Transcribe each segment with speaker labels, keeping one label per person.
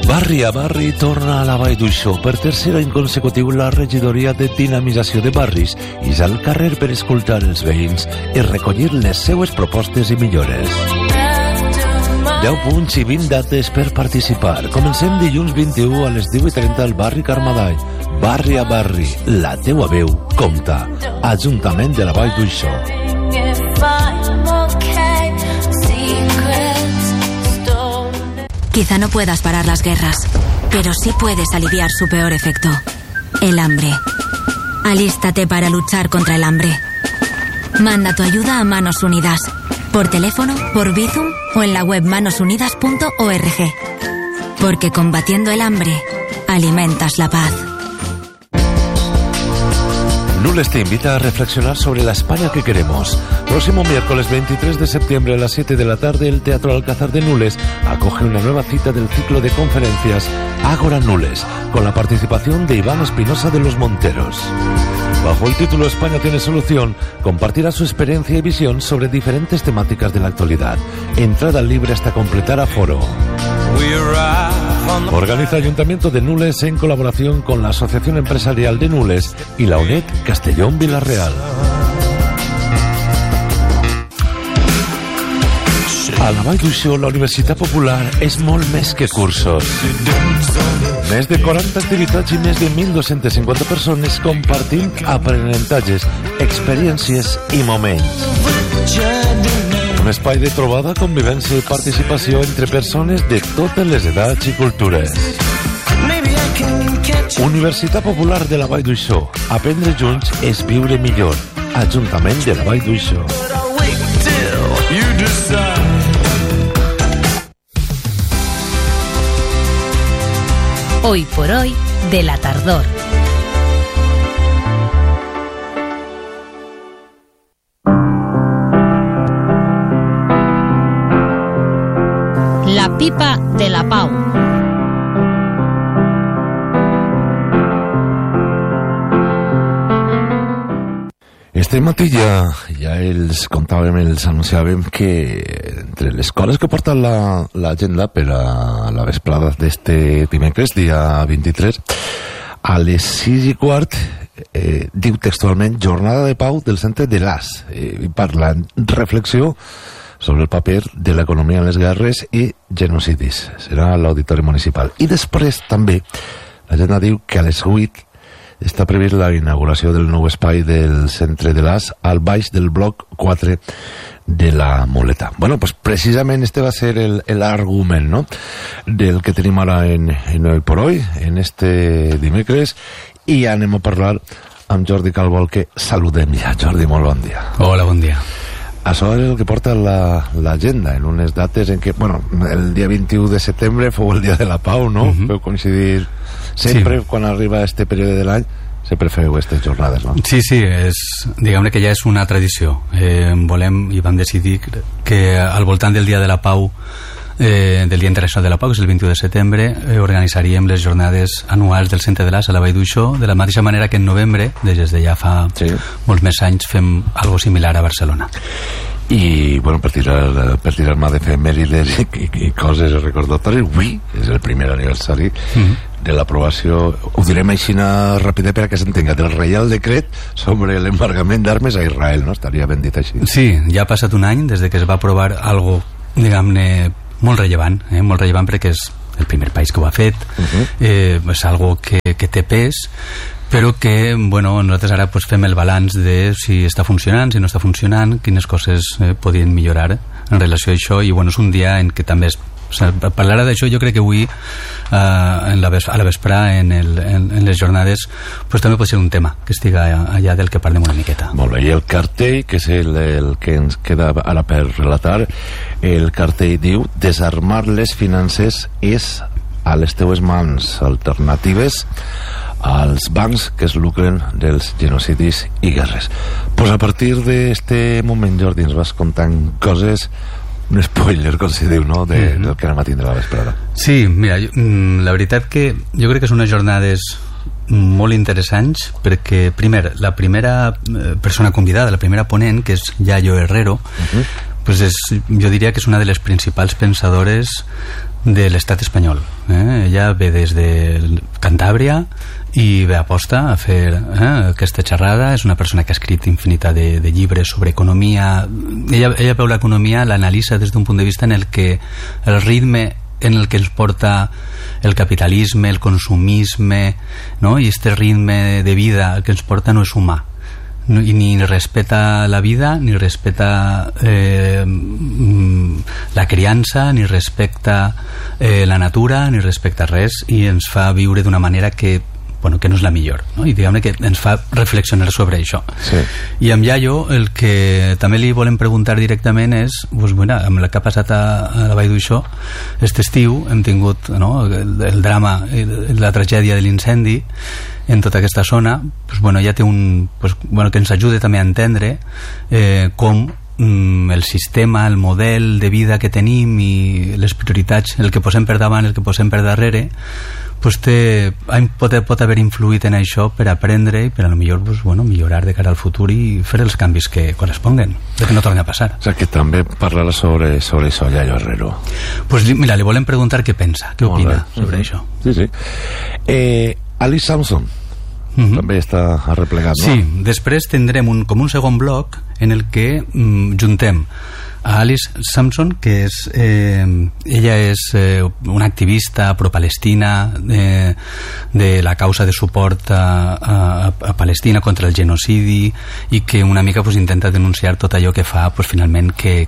Speaker 1: Barri a barri torna a la Vall d'Uixó. Per tercer any consecutiu la regidoria de dinamització de barris és al carrer per escoltar els veïns i recollir les seues propostes i millores. 10 punts i 20 dates per participar. Comencem dilluns 21 a les 10:30 al barri Carmadall. Barri a barri, la teua veu compta. Ajuntament de la Vall d'Uixó.
Speaker 2: Quizá no puedas parar las guerras, pero sí puedes aliviar su peor efecto, el hambre. Alístate para luchar contra el hambre. Manda tu ayuda a Manos Unidas, por teléfono, por Bizum o en la web manosunidas.org. Porque combatiendo el hambre, alimentas la paz.
Speaker 1: Nules te invita a reflexionar sobre la España que queremos. Próximo miércoles 23 de septiembre a las 7 de la tarde, el Teatro Alcázar de Nules acoge una nueva cita del ciclo de conferencias Ágora Nules, con la participación de Iván Espinosa de los Monteros. Bajo el título España tiene solución, compartirá su experiencia y visión sobre diferentes temáticas de la actualidad. Entrada libre hasta completar aforo. Organiza Ayuntamiento de Nules en colaboración con la Asociación Empresarial de Nules y la UNED Castellón Villarreal. A la Vall d'Uixó, la Universitat Popular és molt més que cursos. Més de 40 activitats i més de 1.250 persones compartint aprenentatges, experiències i moments. Un espai de trobada, convivència i participació entre persones de totes les edats i cultures. Universitat Popular de la Vall d'Uixó. Aprendre junts és viure millor. Ajuntament de la Vall d'Uixó.
Speaker 3: Hoy por hoy de la tardor. La pipa de la Pau.
Speaker 1: Este matí ja els contàvem, els anunciàvem que entre les coses que porta l'agenda per a la vesprada d'este dimecres, dia 23, a les 6:15, diu textualment Jornada de Pau del Centre de l'AS, i parla en reflexió sobre el paper de l'economia en les guerres i genocidis. Serà a l'Auditori Municipal. I després també l'agenda diu que a les 8 està previst la inauguració del nou espai del Centre de l'AS al baix del bloc 4 de la Muleta. Bueno, pues precisament este va ser l'argument, no?, del que tenim ara en Hoy por Hoy, en este dimecres, i anem a parlar amb Jordi Calvo, al que saludem ja. Jordi, molt bon dia.
Speaker 4: Hola, bon dia.
Speaker 1: Això és el que porta l'agenda, en unes dates en què, bueno, el dia 21 de setembre fou el dia de la Pau, no? Vau coincidir sempre, sí. Quan arriba este període de l'any, sempre feu aquestes jornades, no?
Speaker 4: Sí, diguem-ne que ja és una tradició. Volem i vam decidir que al voltant del dia de la Pau, del Dia Internacional de la Pau, que és el 21 de setembre, organitzaríem les jornades anuals del Centre de l'AS a la Vall d'Uixó, de la mateixa manera que en novembre, des de ja fa molts més anys, fem algo similar a Barcelona.
Speaker 1: I, bueno, per tirar-me d'efemèrides i coses recordatòries, avui és el primer aniversari de l'aprovació, ho direm així ràpida per a que s'entenga, del Reial Decret sobre l'embargament d'armes a Israel, no? Estaria ben dit així.
Speaker 4: Sí, ja ha passat un any des que es va aprovar algo, diguem-ne, molt rellevant perquè és el primer país que ho ha fet, és algo que té pes, però que, bueno, nosaltres ara pues, fem el balanç de si està funcionant, si no està funcionant, quines coses podien millorar en relació a això, i bueno, és un dia en què també parlarà d'això. Jo crec que avui a la vesprà en les jornades pues, també pot ser un tema que estiga allà del que parlem una miqueta.
Speaker 1: Molt bé, i el cartell, que és el que ens queda ara per relatar, el cartell diu: desarmar les finances és a les teues mans, alternatives als bancs que es lucren dels genocidis i guerres. Pues a partir d'este moment, Jordi, ens vas contant coses, un spoiler, com si diu, no?, del que anem a tindre a la vesprada.
Speaker 4: Sí, mira, la veritat que jo crec que són unes jornades molt interessants perquè, primer, la primera persona convidada, la primera ponent, que és Yayo Herrero, pues jo diria que és una de les principals pensadores de l'estat espanyol. Ella ve des de Cantàbria i ve a posta a fer aquesta xerrada. És una persona que ha escrit infinita de llibres sobre economia. Ella veu l'economia, l'analitza des d'un punt de vista en el que el ritme en el que ens porta el capitalisme, el consumisme, no? I este ritme de vida que ens porta no és humà, i ni respecta la vida, ni respecta la criança, ni respecta la natura, ni respecta res, i ens fa viure d'una manera que no és la millor, no? I diguem-ne que ens fa reflexionar sobre això.
Speaker 1: Sí.
Speaker 4: I amb Yayo el que també li volem preguntar directament és, amb el que ha passat a la Vall d'Uixó aquest estiu, hem tingut el drama, la tragèdia de l'incendi en tota aquesta zona, ja té que ens ajuda també a entendre com el sistema, el model de vida que tenim i les prioritats, el que posem per davant, el que posem per darrere, pot haver influït en això per aprendre i per a lo millor millorar de cara al futur i fer els canvis que corresponguen, que no torni a passar.
Speaker 1: O sea, que també parlarà sobre això, Yayo Herrero.
Speaker 4: Mira, li volem preguntar què pensa, què opina sobre això.
Speaker 1: Sí. Alice Sampson també està arreplegat, no?
Speaker 4: Sí, després tindrem com un segon bloc en el que juntem a Alice Sampson, que ella és una activista pro-palestina de la causa de suport a Palestina contra el genocidi, i que una mica intenta denunciar tot allò que fa finalment que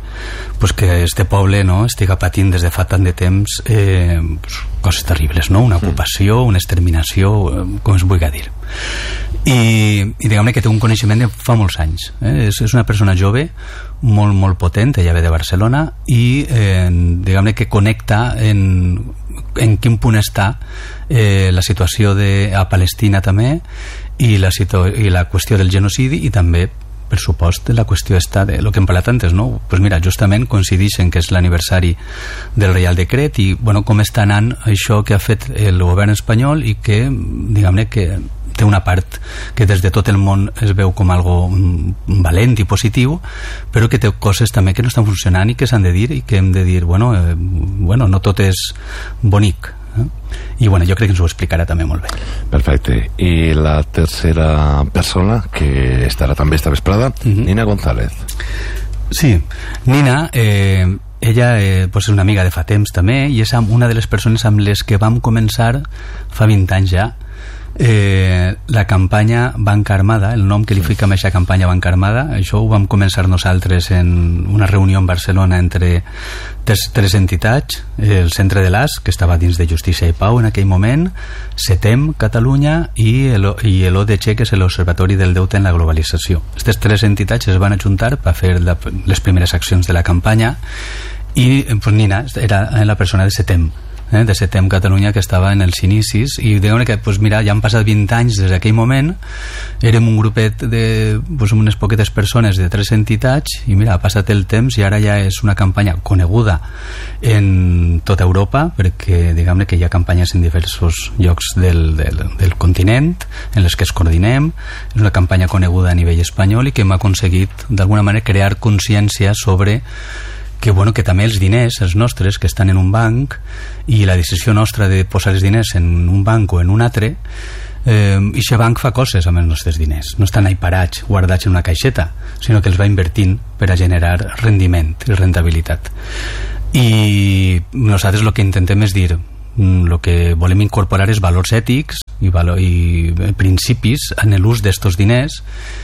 Speaker 4: este poble estiga patint des de fa tant de temps coses terribles, una ocupació, una exterminació, com es vulgui dir. I diguem-ne que té un coneixement de fa molts anys. És una persona jove, molt potent. Ella ve de Barcelona i diguem-ne que connecta en quin punt està la situació a Palestina també, i la qüestió del genocidi, i també per supost la qüestió està de lo que hem parlat antes, no? Mira, justament coincideixen que és l'aniversari del Reial Decret i com està anant això que ha fet el govern espanyol, i que diguem-ne que té una part que des de tot el món es veu com algo valent i positiu, però que té coses també que no estan funcionant i que s'han de dir, i que hem de dir no tot és bonic. I jo crec que ens ho explicarà també molt bé.
Speaker 1: Perfecte. I la tercera persona que estarà també esta vesprada, Nina González.
Speaker 4: Sí, Nina ella és una amiga de fa temps també, i és una de les persones amb les que vam començar fa 20 anys ja la campanya Banca Armada, el nom que li fica a aquesta campanya Banca Armada. Això ho vam començar nosaltres en una reunió en Barcelona entre tres entitats: el Centre de l'AS, que estava dins de Justícia i Pau en aquell moment, CETEM Catalunya i l'ODG, que és l'Observatori del Deute en la Globalització. Aquestes tres entitats es van ajuntar per fer les primeres accions de la campanya, i Nina era la persona de CETEM, de CETEM Catalunya, que estava en els inicis. I diuen que mira, ja han passat 20 anys des d'aquell moment. Érem un grupet de unes poquetes persones de tres entitats, i mira, ha passat el temps i ara ja és una campanya coneguda en tota Europa, perquè diguem-ne que hi ha campanyes en diversos llocs del continent en les que es coordinem. És una campanya coneguda a nivell espanyol i que hem aconseguit d'alguna manera crear consciència sobre que també els diners, els nostres, que estan en un banc, i la decisió nostra de posar els diners en un banc o en un altre, i aquest banc fa coses amb els nostres diners. No estan ahí parats, guardats en una caixeta, sinó que els va invertint per a generar rendiment i rentabilitat. I nosaltres el que intentem és dir, el que volem incorporar és valors ètics i principis en l'ús d'estos diners.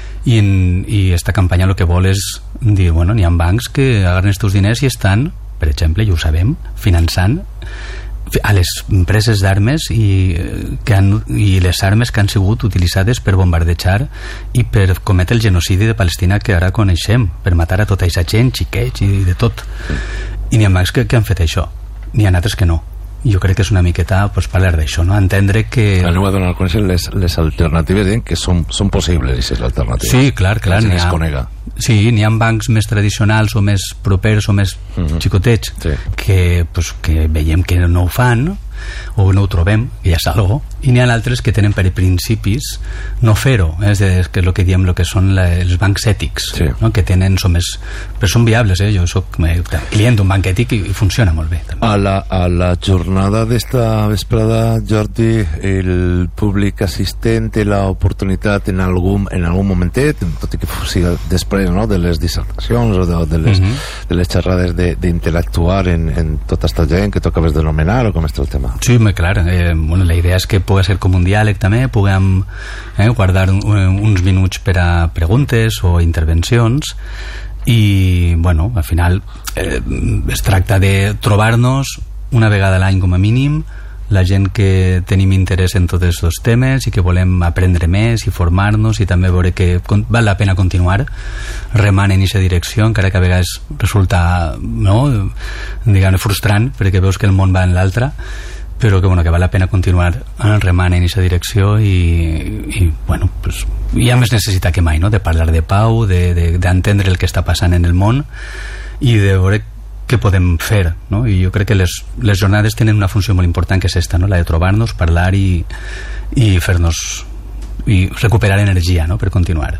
Speaker 4: I esta campanya el que vol és dir, n'hi ha bancs que agarren estos diners i estan, per exemple, i ho sabem, finançant a les empreses d'armes i les armes que han sigut utilitzades per bombardejar i per cometre el genocidi de Palestina que ara coneixem, per matar a tota aquesta gent, xiquets i de tot. I n'hi ha bancs que han fet això, n'hi ha altres que no. I jo crec que és una miqueta parlar d'això, no? Entendre que...
Speaker 1: Aneu a donar a conèixer les alternatives, que són possibles, aquestes alternatives.
Speaker 4: Sí, clar. Sí, n'hi ha bancs més tradicionals o més propers o més xicotets que veiem que no ho fan, o no ho trobem, que ja és algo, i n'hi ha altres que tenen per principis no fer-ho, és el que diem el que són els bancs ètics,
Speaker 1: sí.
Speaker 4: No? Que tenen, però són viables, jo soc client d'un banc ètic i funciona molt bé també.
Speaker 1: A la jornada d'esta vesprada, Jordi, el públic assistent té l'oportunitat en algun momentet, tot i que sigui després, no?, de les dissertacions o de les xerrades d'interactuar en tota aquesta gent que tu acabes de nomenar, o com està el tema?
Speaker 4: Sí, clar, la idea és que pugui ser com un diàleg també, puguem guardar uns minuts per a preguntes o intervencions i, bueno, al final es tracta de trobar-nos una vegada a l'any com a mínim, la gent que tenim interès en tots aquests temes i que volem aprendre més i formar-nos i també veure que val la pena continuar remant en aquesta direcció, encara que a vegades resulta, no?, diguem-ne, frustrant, perquè veus que el món va en l'altra, però que, que val la pena continuar remant en aquesta direcció i bueno, pues, hi ha més necessitat que mai, no?, de parlar de pau, d'entendre el que està passant en el món i de veure què podem fer, no? I jo crec que les jornades tenen una funció molt important, que és esta, no?, la de trobar-nos, parlar i fer-nos i recuperar energia, no?, per continuar.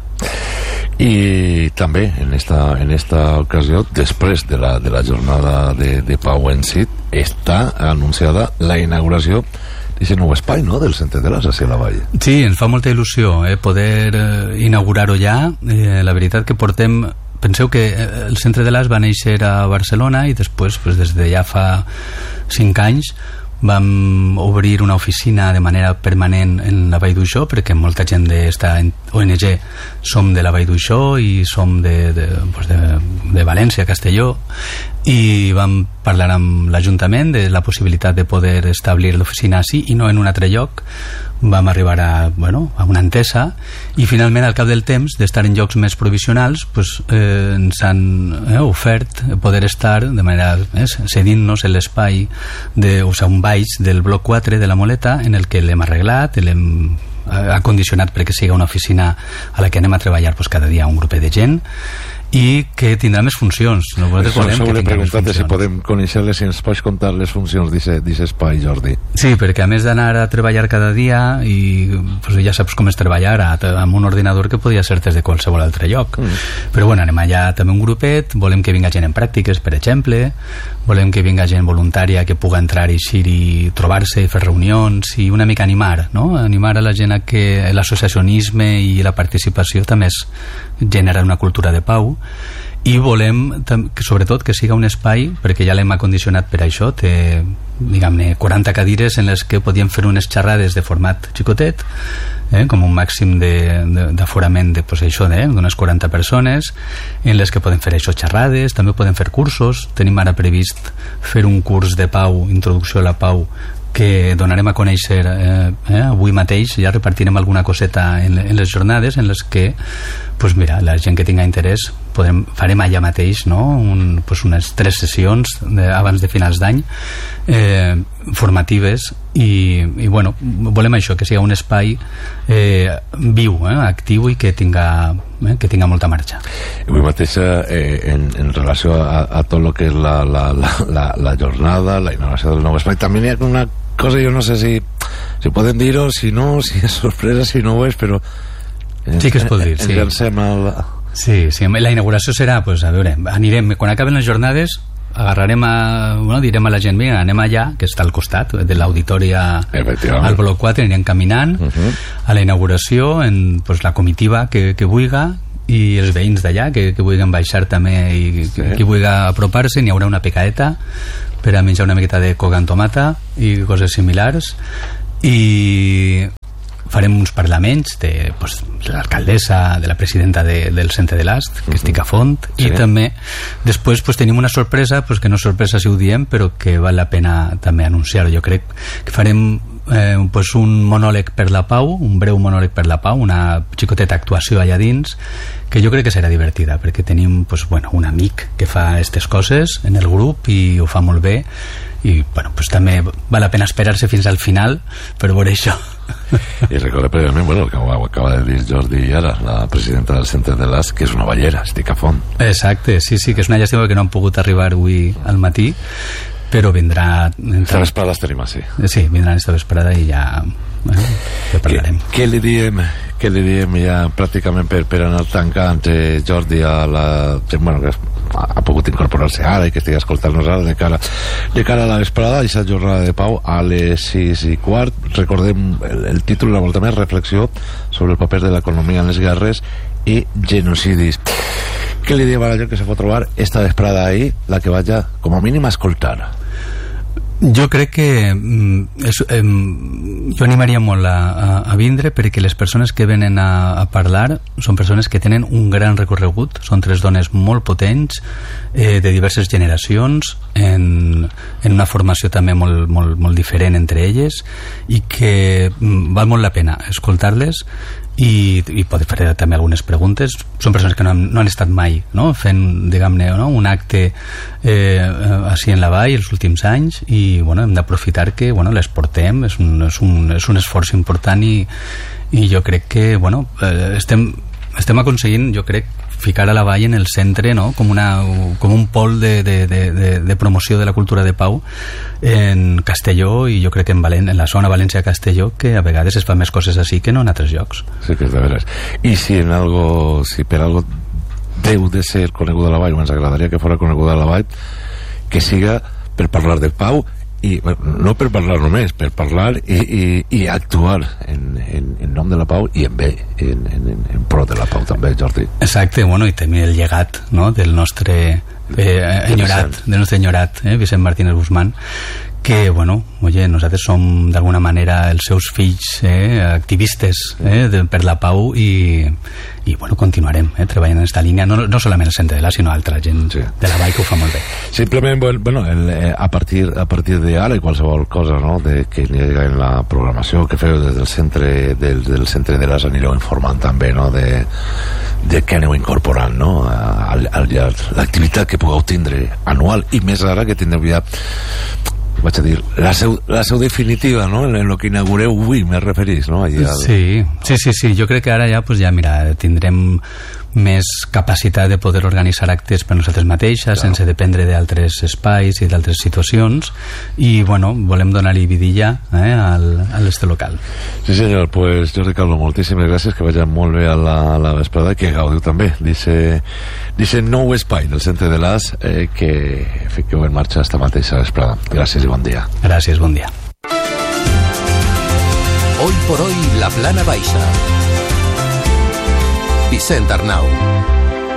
Speaker 1: I també en esta ocasió, després de la jornada de pau en si, està anunciada la inauguració d'aquest nou espai, no?, del Centre de l'As a la Vall. Sí,
Speaker 4: ens fa molta il·lusió poder inaugurar-ho ja. La veritat que penseu que el Centre de l'As va néixer a Barcelona i després, des de ja fa 5 anys, vam obrir una oficina de manera permanent en la Vall d'Uixó, perquè molta gent d'esta ONG som de la Vall d'Uixó i som de València, Castelló, i vam parlar amb l'Ajuntament de la possibilitat de poder establir l'oficina així i no en un altre lloc. Vam arribar a una entesa i finalment, al cap del temps d'estar en llocs més provisionals, ens han ofert poder estar de manera cedint-nos l'espai un baix del bloc 4 de la Moleta, en el que l'hem arreglat, l'hem acondicionat perquè sigui una oficina a la que anem a treballar cada dia un grupet de gent i que tindrà més funcions.
Speaker 1: Això volia preguntar-te si podem conèixer-les, si ens pots contar les funcions d'aquest espai, Jordi.
Speaker 4: Sí, perquè a més d'anar a treballar cada dia i ja saps com és treballar amb un ordinador que podia ser des de qualsevol altre lloc, però anem allà també un grupet, volem que vinga gent en pràctiques, per exemple, volem que vinga gent voluntària que puga entrar i eixir i trobar-se i fer reunions i una mica animar a la gent a que l'associacionisme i la participació també és generar una cultura de pau. I volem sobretot que siga un espai, perquè ja l'hem acondicionat per això, té, diguem-ne, 40 cadires en les que podíem fer unes xerrades de format xicotet, com un màxim d'aforament d'unes 40 persones, en les que podem fer això, xerrades, també podem fer cursos. Tenim ara previst fer un curs de pau, introducció a la pau, que donarem a conèixer avui mateix. Ja repartirem alguna coseta en les jornades en les que la gent que tinga interès farem allà mateix unes 3 sessions abans de finals d'any formatives i volem això, que sigui un espai viu, actiu i que tinga molta marxa.
Speaker 1: Avui mateix en relació a tot el que és la jornada, la inauguració del nou espai, també hi ha una cosa, jo no sé si podem dir-ho, si no, si és sorpresa, si no ho és, però
Speaker 4: sí que es pot dir, sí. Sí, la inauguració serà, anirem, quan acaben les jornades agarrarem direm a la gent, mira, anem allà, que està al costat de l'auditori al bloc 4, anirem caminant a la inauguració en la comitiva que vulga i els veïns d'allà que vulguin baixar també i qui vulgui apropar-se. N'hi haurà una picadeta per a menjar una miqueta de coca amb tomata i coses similars i farem uns parlaments de l'alcaldessa, de la presidenta del Centre de l'Ast, que estic a Font, i també després tenim una sorpresa, que no és sorpresa si ho diem, però que val la pena també anunciar-ho. Jo crec que farem un monòleg per la pau, un breu monòleg per la pau, una xicoteta actuació allà dins, que jo crec que serà divertida, perquè tenim un amic que fa aquestes coses en el grup i ho fa molt bé i també val la pena esperar-se fins al final per veure això.
Speaker 1: I recorda previament el que ho acaba de dir Jordi ara, la presidenta del Centre de l'As, que és una ballera, estic a Font.
Speaker 4: Exacte, sí, que és una llàstima que no han pogut arribar avui al matí, però vindrà...
Speaker 1: Esta vesprada estarem així.
Speaker 4: Sí, vindran esta vesprada i ja parlarem.
Speaker 1: Què li diem ja pràcticament per anar tancant, Jordi, a la gent que ha pogut incorporar-se ara i que estigui escoltant-nos ara de cara a la vesprada, aquesta jornada de pau a les 6:15. Recordem el títol una volta més: reflexió sobre el paper de l'economia en les guerres i genocidis. Què li diem a la gent que se pot trobar esta vesprada ahí, la que vaya com a mínim a escoltar?
Speaker 4: Jo crec que jo animaria molt a vindre, perquè les persones que venen a parlar són persones que tenen un gran recorregut, són 3 dones molt potents, de diverses generacions, en una formació també molt diferent entre elles, i que val molt la pena escoltar-les i poder fer també algunes preguntes. Són persones que no han estat mai, no? Fent, diguem-ne, no? Un acte així en la vall els últims anys, i hem d'aprofitar que les portem. És un esforç important, i jo crec que estem aconseguint, jo crec, ficar a la vall en el centre, no? com un pol de promoció de la cultura de pau en Castelló, i jo crec que en la zona València-Castelló, que a vegades es fan més coses així que no en altres llocs.
Speaker 1: Sí, que és de veres. I si per algo deu de ser coneguda a la vall, ens agradaria que fos coneguda a la vall, que siga per parlar de pau, i no per parlar només, per parlar i actuar en nom de la pau i en pro de la pau també, Jordi.
Speaker 4: Exacte, i també el llegat, no?, del nostre enyorat, Vicent Martínez Guzmán, que, nosaltres som d'alguna manera els seus fills, activistes per la pau, i continuarem treballant en aquesta línia, no solament el centre de la, sinó altra gent de la vall que ho fa molt bé.
Speaker 1: Simplement, a partir d'ara, i qualsevol cosa, no?, que hi hagi en la programació que feu des del centre de l'AS, anireu informant també, no?, de què aneu incorporant, no?, al llarg, l'activitat que pugueu tindre anual, i més ara que tindreu ja, vaig a dir, la seu definitiva, no?, en el que inaugureu avui, me referís, no?
Speaker 4: Sí, jo crec que ara ja, tindrem més capacitat de poder organitzar actes per nosaltres mateixes, sense dependre d'altres espais i d'altres situacions, i volem donar-li vidilla a l'este local.
Speaker 1: Sí senyor, pues Jordi Calvo, moltíssimes gràcies, que vagi molt bé a la vesprada, que gaudiu també d'aquest nou espai del centre de l'AS, que fiqueu en marxa esta mateixa vesprada. Gràcies i bon dia.
Speaker 4: Gràcies, bon dia.
Speaker 5: Hoy por hoy, la Plana Baixa. Vicent Arnau.